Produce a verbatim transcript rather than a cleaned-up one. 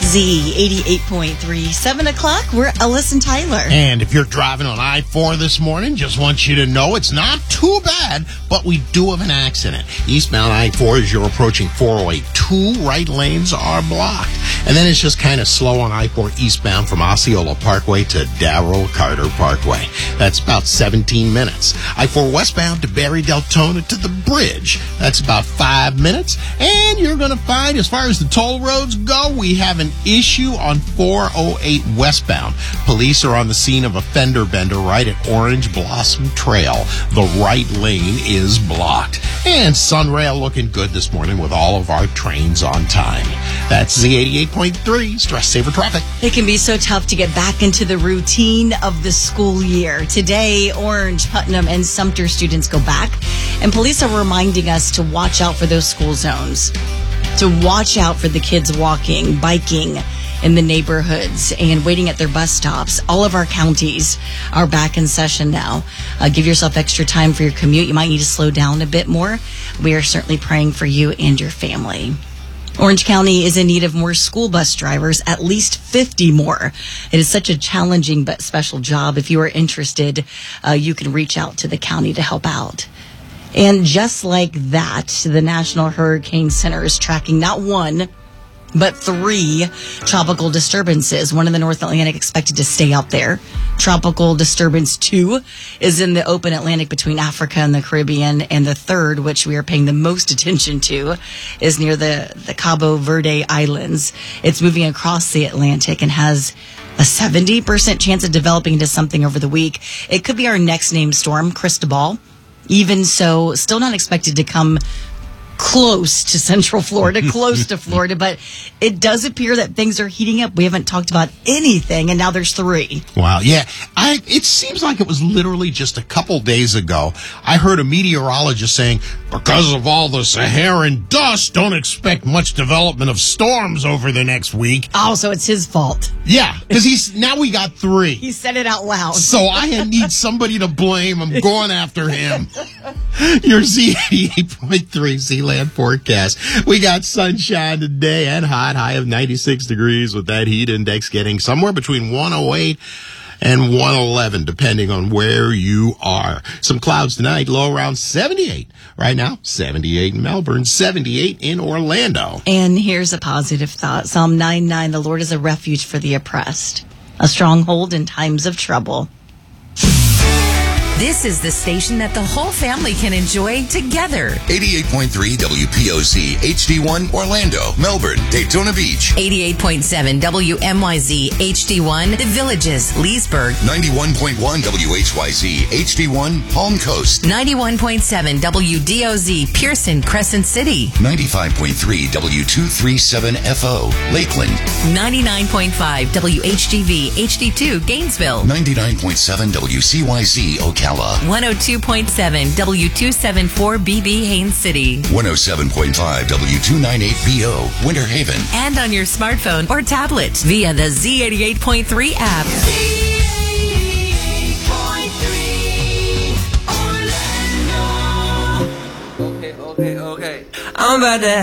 Z eighty-eight point three, seven o'clock. We're Ellis and Tyler. And if you're driving on I four this morning, just want you to know it's not too bad, but we do have an accident. Eastbound I four as you're approaching four oh eight. Two right lanes are blocked. And then it's just kind of slow on I four eastbound from Osceola Parkway to Darrell Carter Parkway. That's about seventeen minutes. I four westbound to Barry Deltona to the bridge. That's about five minutes. And you're going to find, as far as the toll roads go, we have an issue on four oh eight westbound. Police are on the scene of a fender bender right at Orange Blossom Trail. The right lane is blocked. And Sunrail looking good this morning with all of our trains on time. That's Z eighty-eight point three, Stress Saver Traffic. It can be so tough to get back into the routine of the school year. Today, Orange, Putnam, and Sumter students go back, and police are reminding us to watch out for those school zones, to watch out for the kids walking, biking in the neighborhoods and waiting at their bus stops. All of our counties are back in session now. Uh, give yourself extra time for your commute. You might need to slow down a bit more. We are certainly praying for you and your family. Orange County is in need of more school bus drivers, at least fifty more. It is such a challenging but special job. If you are interested, uh, you can reach out to the county to help out. And just like that, the National Hurricane Center is tracking not one, but three tropical disturbances. One in the North Atlantic expected to stay out there. Tropical disturbance two is in the open Atlantic between Africa and the Caribbean. And the third, which we are paying the most attention to, is near the, the Cabo Verde Islands. It's moving across the Atlantic and has a seventy percent chance of developing into something over the week. It could be our next named storm, Cristobal. Even so, still not expected to come close to Central Florida, close to Florida, but it does appear that things are heating up. We haven't talked about anything, and now there's three. Wow, yeah. I. It seems like it was literally just a couple days ago. I heard a meteorologist saying, because of all the Saharan dust, don't expect much development of storms over the next week. Oh, so it's his fault. Yeah, because he's now we got three. He said it out loud. So I need somebody to blame. I'm going after him. Your Z eighty-eight point three Sealand forecast. We got sunshine today and hot, high of ninety-six degrees with that heat index getting somewhere between one oh eight and one eleven, depending on where you are. Some clouds tonight, low around seventy-eight. Right now, seventy-eight in Melbourne, seventy-eight in Orlando. And here's a positive thought. Psalm nine nine, the Lord is a refuge for the oppressed, a stronghold in times of trouble. This is the station that the whole family can enjoy together. eighty-eight point three W P O Z, H D one, Orlando, Melbourne, Daytona Beach. eighty-eight point seven W M Y Z, H D one, The Villages, Leesburg. ninety-one point one W H Y Z, H D one, Palm Coast. ninety-one point seven W D O Z, Pearson, Crescent City. ninety-five point three W two thirty-seven F O, Lakeland. ninety-nine point five W H G V, H D two, Gainesville. ninety-nine point seven W C Y Z, Ocala. one oh two point seven W two seventy-four B B, Haines City. one oh seven point five W two ninety-eight B O, Winter Haven. And on your smartphone or tablet via the Z eighty-eight point three app. Z eighty-eight point three Orlando. Okay, okay, okay. I'm about to